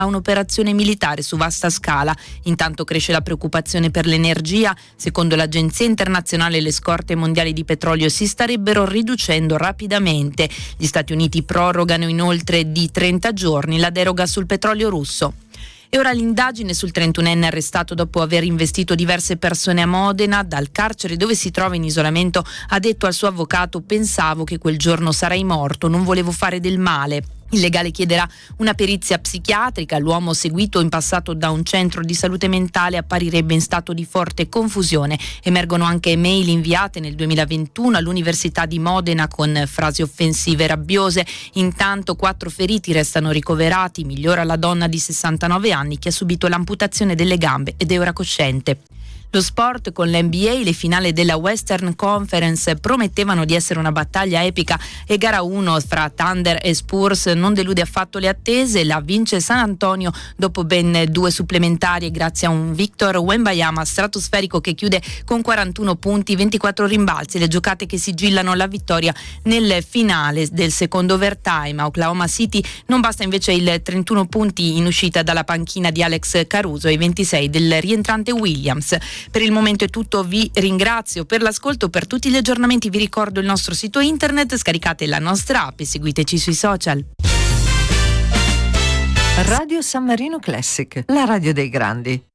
a un'operazione militare su vasta scala. Intanto cresce la preoccupazione per l'energia. Secondo l'Agenzia Internazionale le scorte mondiali di petrolio si starebbero riducendo rapidamente. Gli Stati Uniti prorogano inoltre di 30 giorni la deroga sul petrolio russo. E ora l'indagine sul 31enne arrestato dopo aver investito diverse persone a Modena. Dal carcere dove si trova in isolamento ha detto al suo avvocato: pensavo che quel giorno sarei morto, non volevo fare del male. Il legale chiederà una perizia psichiatrica. L'uomo, seguito in passato da un centro di salute mentale, apparirebbe in stato di forte confusione. Emergono anche mail inviate nel 2021 all'Università di Modena con frasi offensive e rabbiose. Intanto 4 feriti restano ricoverati. Migliora la donna di 69 anni che ha subito l'amputazione delle gambe ed è ora cosciente. Lo sport con l'NBA, le finali della Western Conference promettevano di essere una battaglia epica e gara 1 fra Thunder e Spurs non delude affatto le attese. La vince San Antonio dopo ben 2 supplementari e grazie a un Victor Wembanyama stratosferico che chiude con 41 punti, 24 rimbalzi. Le giocate che sigillano la vittoria nel finale del secondo overtime. A Oklahoma City non basta invece il 31 punti in uscita dalla panchina di Alex Caruso e i 26 del rientrante Williams. Per il momento è tutto, vi ringrazio per l'ascolto. Per tutti gli aggiornamenti vi ricordo il nostro sito internet, scaricate la nostra app e seguiteci sui social. Radio San Marino Classic, la radio dei grandi.